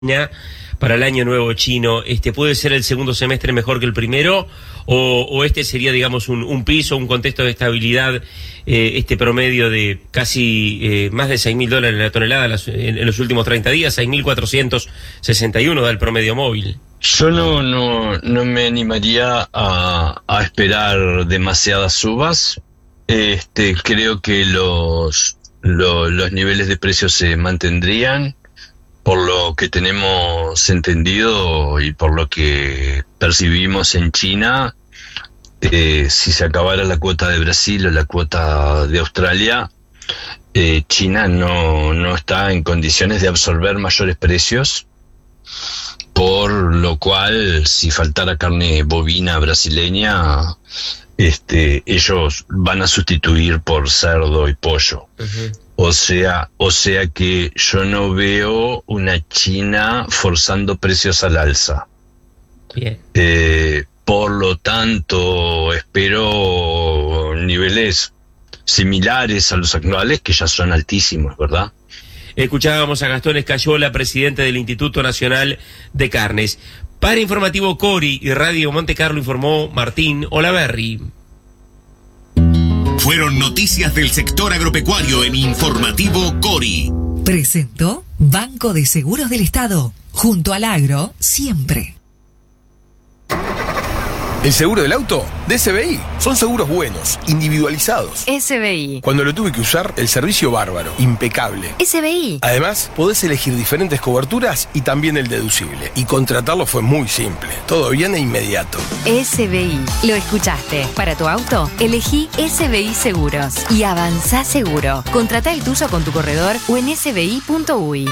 para el año nuevo chino, ¿puede ser el segundo semestre mejor que el primero? ¿O este sería, digamos, un piso, un contexto de estabilidad, promedio de casi más de $6.000 la tonelada en los últimos 30 días, 6.461 da el promedio móvil? Yo no me animaría a esperar demasiadas subas. Creo que los niveles de precios se mantendrían. Por lo que tenemos entendido y por lo que percibimos en China, si se acabara la cuota de Brasil o la cuota de Australia, China no está en condiciones de absorber mayores precios, por lo cual si faltara carne bovina brasileña, ellos van a sustituir por cerdo y pollo. Uh-huh. O sea que yo no veo una China forzando precios al alza. Bien. Por lo tanto, espero niveles similares a los actuales, que ya son altísimos, ¿verdad? Escuchábamos a Gastón Escayola, presidente del Instituto Nacional de Carnes. Para Informativo Cori y Radio Monte Carlo informó Martín Olaverri. Fueron noticias del sector agropecuario en Informativo Cori. Presentó Banco de Seguros del Estado. Junto al agro, siempre. ¿El seguro del auto? De SBI. Son seguros buenos, individualizados. SBI. Cuando lo tuve que usar, el servicio bárbaro, impecable. SBI. Además, podés elegir diferentes coberturas y también el deducible. Y contratarlo fue muy simple. Todo bien e inmediato. SBI. Lo escuchaste. Para tu auto, elegí SBI Seguros. Y avanzá seguro. Contratá el tuyo con tu corredor o en sbi.uy.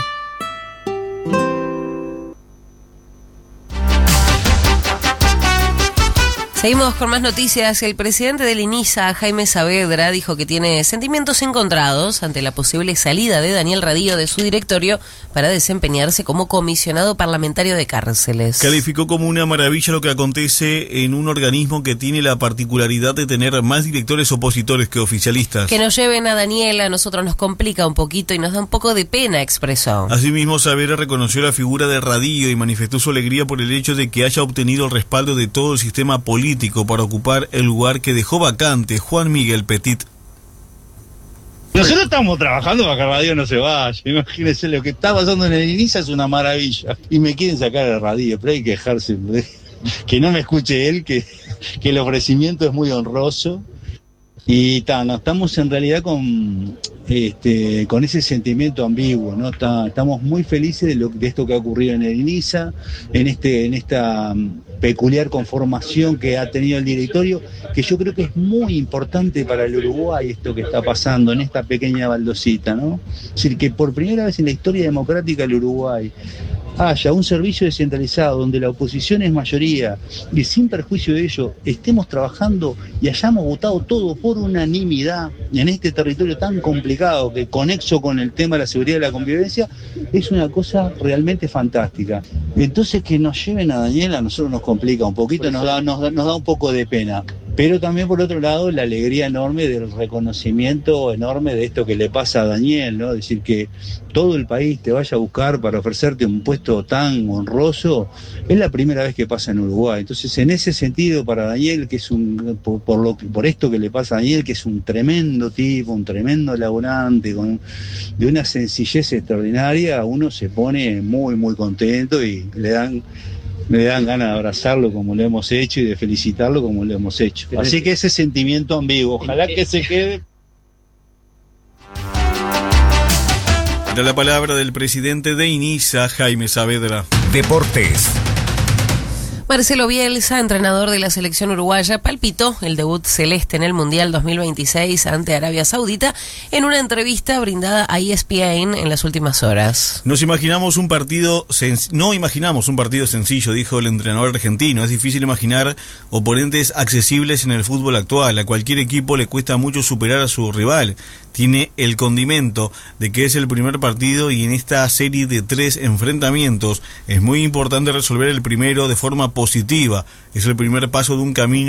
Seguimos con más noticias. El presidente del INISA, Jaime Saavedra, dijo que tiene sentimientos encontrados ante la posible salida de Daniel Radillo de su directorio para desempeñarse como comisionado parlamentario de cárceles. Calificó como una maravilla lo que acontece en un organismo que tiene la particularidad de tener más directores opositores que oficialistas. Que nos lleven a Daniel a nosotros nos complica un poquito y nos da un poco de pena, expresó. Asimismo, Saavedra reconoció la figura de Radillo y manifestó su alegría por el hecho de que haya obtenido el respaldo de todo el sistema político para ocupar el lugar que dejó vacante Juan Miguel Petit. Nosotros estamos trabajando para que Radillo no se vaya. Imagínense, lo que está pasando en el INISA es una maravilla. Y me quieren sacar a Radillo, pero hay que dejarse, que no me escuche él, que el ofrecimiento es muy honroso. Y no estamos en realidad con ese sentimiento ambiguo, ¿no? Estamos muy felices de esto que ha ocurrido en el INISA, en esta peculiar conformación que ha tenido el directorio, que yo creo que es muy importante para el Uruguay esto que está pasando en esta pequeña baldosita, ¿no? Es decir, que por primera vez en la historia democrática del Uruguay haya un servicio descentralizado donde la oposición es mayoría y sin perjuicio de ello estemos trabajando y hayamos votado todo por unanimidad en este territorio tan complicado que conexo con el tema de la seguridad y la convivencia, es una cosa realmente fantástica. Entonces que nos lleven a Daniel a nosotros nos complica un poquito, nos da un poco de pena. Pero también, por otro lado, la alegría enorme del reconocimiento enorme de esto que le pasa a Daniel, ¿no? Es decir, que todo el país te vaya a buscar para ofrecerte un puesto tan honroso, es la primera vez que pasa en Uruguay. Entonces, en ese sentido, para Daniel, que es por esto que le pasa a Daniel, que es un tremendo tipo, un tremendo laburante, de una sencillez extraordinaria, uno se pone muy, muy contento y me dan ganas de abrazarlo como lo hemos hecho y de felicitarlo como lo hemos hecho. Así que ese sentimiento ambiguo, ojalá que se quede. Era la palabra del presidente de INISA, Jaime Saavedra. Deportes. Marcelo Bielsa, entrenador de la selección uruguaya, palpitó el debut celeste en el Mundial 2026 ante Arabia Saudita en una entrevista brindada a ESPN en las últimas horas. No imaginamos un partido sencillo, dijo el entrenador argentino. Es difícil imaginar oponentes accesibles en el fútbol actual. A cualquier equipo le cuesta mucho superar a su rival. Tiene el condimento de que es el primer partido y en esta serie de 3 enfrentamientos es muy importante resolver el primero de forma positiva. Es el primer paso de un camino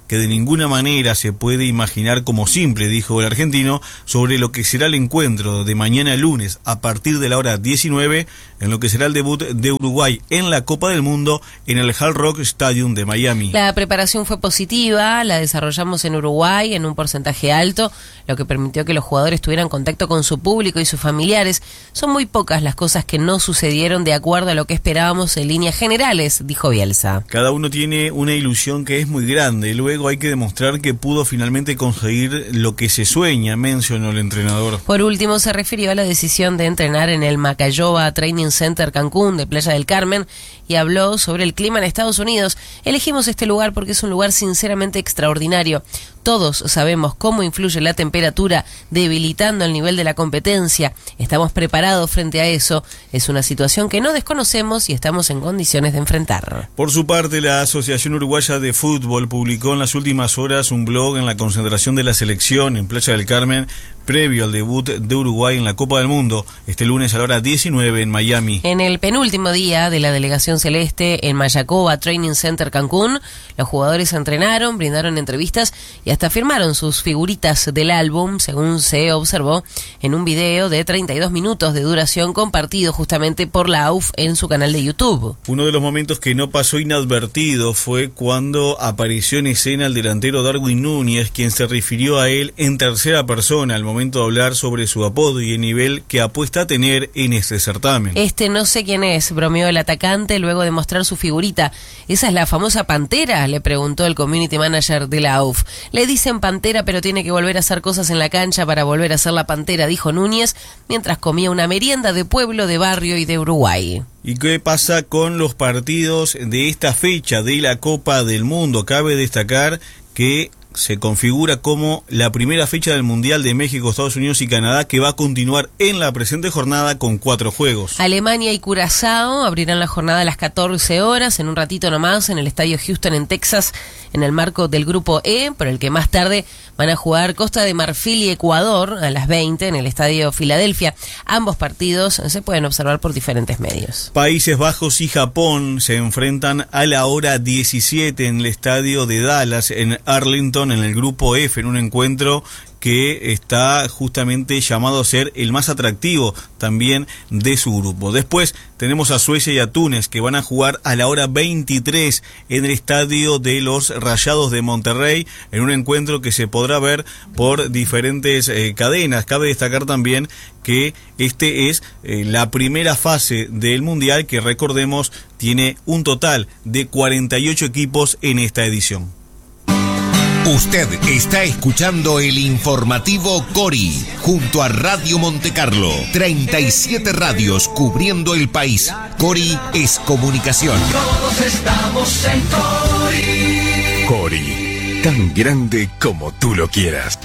que de ninguna manera se puede imaginar como simple, dijo el argentino, sobre lo que será el encuentro de mañana lunes a partir de la hora 19, en lo que será el debut de Uruguay en la Copa del Mundo en el Hard Rock Stadium de Miami. La preparación fue positiva, la desarrollamos en Uruguay en un porcentaje alto, lo que permitió que los jugadores tuvieran contacto con su público y sus familiares. Son muy pocas las cosas que no sucedieron de acuerdo a lo que esperábamos en líneas generales, dijo Bielsa. Cada uno tiene una ilusión que es muy grande, luego hay que demostrar que pudo finalmente conseguir lo que se sueña, mencionó el entrenador. Por último, se refirió a la decisión de entrenar en el Macayoba Training Center Cancún de Playa del Carmen y habló sobre el clima en Estados Unidos. Elegimos este lugar porque es un lugar sinceramente extraordinario. Todos sabemos cómo influye la temperatura, debilitando el nivel de la competencia. Estamos preparados frente a eso. Es una situación que no desconocemos y estamos en condiciones de enfrentar. Por su parte, la Asociación Uruguaya de Fútbol publicó en las últimas horas un blog en la concentración de la selección en Playa del Carmen, previo al debut de Uruguay en la Copa del Mundo, este lunes a la hora 19 en Miami. En el penúltimo día de la delegación celeste en Mayacoba Training Center Cancún, los jugadores entrenaron, brindaron entrevistas y hasta firmaron sus figuritas del álbum, según se observó en un video de 32 minutos de duración compartido justamente por la AUF en su canal de YouTube. Uno de los momentos que no pasó inadvertido fue cuando apareció en escena el delantero Darwin Núñez, quien se refirió a él en tercera persona al momento de hablar sobre su apodo y el nivel que apuesta a tener en este certamen. No sé quién es, bromeó el atacante luego de mostrar su figurita. ¿Esa es la famosa Pantera?, le preguntó el community manager de la AUF. Le dicen Pantera, pero tiene que volver a hacer cosas en la cancha para volver a ser la Pantera, dijo Núñez, mientras comía una merienda de pueblo, de barrio y de Uruguay. ¿Y qué pasa con los partidos de esta fecha de la Copa del Mundo? Cabe destacar que se configura como la primera fecha del Mundial de México, Estados Unidos y Canadá, que va a continuar en la presente jornada con 4 juegos. Alemania y Curazao abrirán la jornada a las 14 horas, en un ratito nomás, en el Estadio Houston en Texas, en el marco del Grupo E, por el que más tarde van a jugar Costa de Marfil y Ecuador a las 20 en el Estadio Filadelfia. Ambos partidos se pueden observar por diferentes medios. Países Bajos y Japón se enfrentan a la hora 17 en el Estadio de Dallas, en Arlington, en el Grupo F, en un encuentro que está justamente llamado a ser el más atractivo también de su grupo. Después tenemos a Suecia y a Túnez, que van a jugar a la hora 23 en el estadio de los Rayados de Monterrey, en un encuentro que se podrá ver por diferentes cadenas. Cabe destacar también que este es la primera fase del Mundial, que recordemos tiene un total de 48 equipos en esta edición. Usted está escuchando el informativo Cori, junto a Radio Montecarlo. 37 radios cubriendo el país. Cori es comunicación. Todos estamos en Cori. Cori, tan grande como tú lo quieras.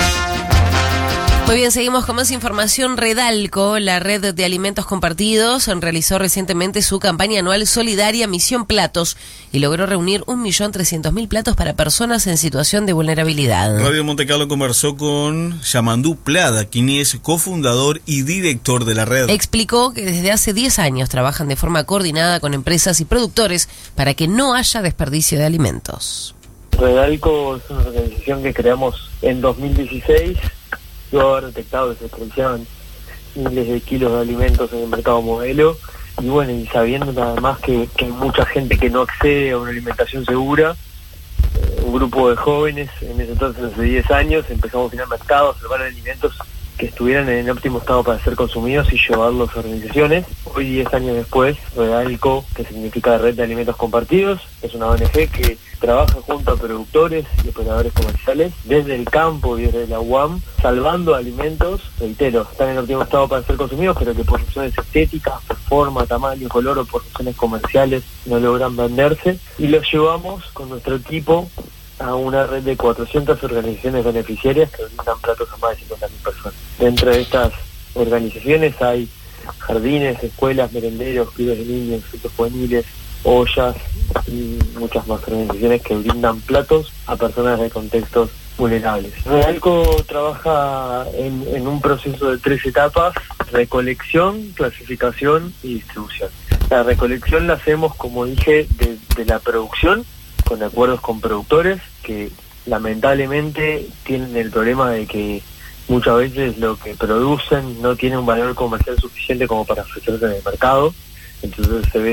Muy bien, seguimos con más información. Redalco, la red de alimentos compartidos, realizó recientemente su campaña anual solidaria Misión Platos y logró reunir 1.300.000 platos para personas en situación de vulnerabilidad. Radio Montecarlo conversó con Yamandú Plada, quien es cofundador y director de la red. Explicó que desde hace 10 años trabajan de forma coordinada con empresas y productores para que no haya desperdicio de alimentos. Redalco es una organización que creamos en 2016. Luego de haber detectado que se desperdiciaban miles de kilos de alimentos en el mercado modelo, y bueno, y sabiendo nada más que hay mucha gente que no accede a una alimentación segura, un grupo de jóvenes, en ese entonces hace 10 años, empezamos a ir al mercado a observar alimentos que estuvieran en óptimo estado para ser consumidos y llevarlos a organizaciones. Hoy, 10 años después, Redalco, que significa Red de Alimentos Compartidos, es una ONG que trabaja junto a productores y operadores comerciales desde el campo y desde la UAM, salvando alimentos, reitero, están en óptimo estado para ser consumidos, pero que por razones estéticas, por forma, tamaño, color o por razones comerciales no logran venderse, y los llevamos con nuestro equipo a una red de 400 organizaciones beneficiarias que brindan platos a más de 50.000 personas. Dentro de estas organizaciones hay jardines, escuelas, merenderos, clubes de niños, centros juveniles, ollas y muchas más organizaciones que brindan platos a personas de contextos vulnerables. Redalco trabaja en un proceso de 3 etapas: recolección, clasificación y distribución. La recolección la hacemos, como dije, de la producción, con acuerdos con productores, que lamentablemente tienen el problema de que muchas veces lo que producen no tiene un valor comercial suficiente como para ofrecerse en el mercado, entonces se ve